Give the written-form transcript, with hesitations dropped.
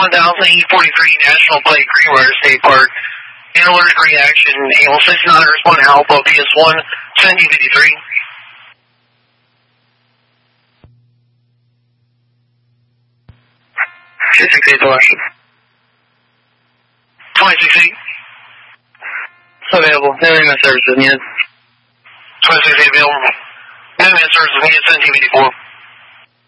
1000 E43 National Pike, Greenwater State Park. In alert reaction, Able 69 respond to Alpha, BS1, 1753. 268 Washington. 268. Available. No internet services needed. 268 available. No internet services needed, 1754.